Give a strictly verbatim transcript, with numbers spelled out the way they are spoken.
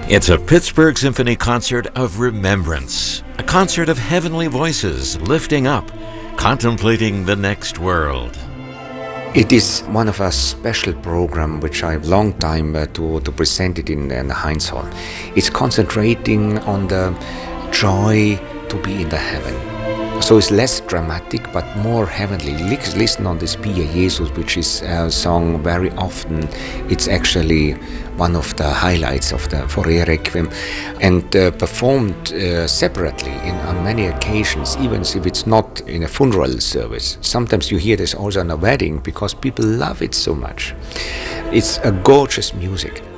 It's a Pittsburgh Symphony concert of remembrance, a concert of heavenly voices lifting up, contemplating the next world. It is one of our special program which I have long time uh, to, to present it in, in the Heinz Hall. It's concentrating on the joy to be in the heaven. So it's less dramatic but more heavenly. Listen on this Pie Jesus, which is uh, sung very often. It's actually one of the highlights of the Fauré Requiem, and uh, performed uh, separately in, on many occasions, even if it's not in a funeral service. Sometimes you hear this also in a wedding because people love it so much. It's a gorgeous music.